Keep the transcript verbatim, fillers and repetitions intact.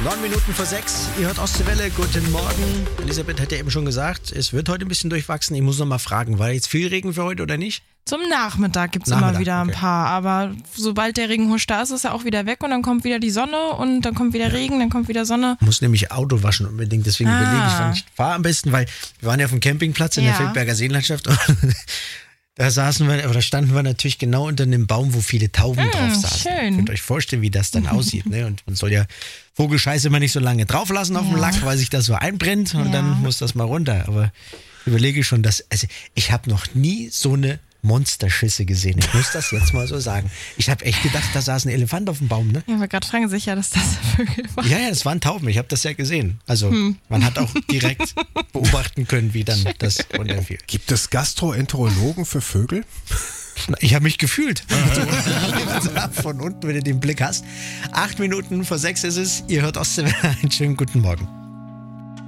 Neun Minuten vor sechs, ihr hört Ostseewelle, guten Morgen. Elisabeth hat ja eben schon gesagt, es wird heute ein bisschen durchwachsen. Ich muss noch mal fragen, war jetzt viel Regen für heute oder nicht? Zum Nachmittag gibt es Nachmittag, immer wieder ein okay. paar, aber sobald der Regenhusch da ist, ist er auch wieder weg und dann kommt wieder die Sonne und dann kommt wieder Regen, dann kommt wieder Sonne. Ich muss nämlich Auto waschen unbedingt, deswegen Ah. überlege ich, wann ich fahre am besten, weil wir waren ja auf dem Campingplatz in Ja. der Feldberger Seenlandschaft und da saßen wir, oder standen wir natürlich genau unter einem Baum, wo viele Tauben Mm, drauf saßen. schön. Ihr könnt euch vorstellen, wie das dann aussieht. Ne? Und man soll ja Vogelscheiße immer nicht so lange drauflassen auf dem Ja. Lack, weil sich das so einbrennt und Ja. dann muss das mal runter. Aber ich überlege schon, dass, also ich habe noch nie so eine Monsterschisse gesehen. Ich muss das jetzt mal so sagen. Ich habe echt gedacht, da saß ein Elefant auf dem Baum, ne? Ich war gerade fragen sicher, dass das Vögel waren. Ja, ja, das waren Tauben. Ich habe das ja gesehen. Also man hat auch direkt beobachten können, wie dann das runterfiel. Gibt es Gastroenterologen für Vögel? Ich habe mich gefühlt. Also, von unten, wenn du den Blick hast. Acht Minuten vor sechs ist es. Ihr hört Ostseewelle. Einen schönen guten Morgen.